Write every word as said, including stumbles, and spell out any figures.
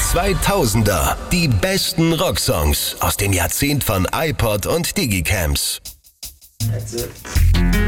zweitausender. Die besten Rocksongs aus dem Jahrzehnt von iPod und Digicams. That's it.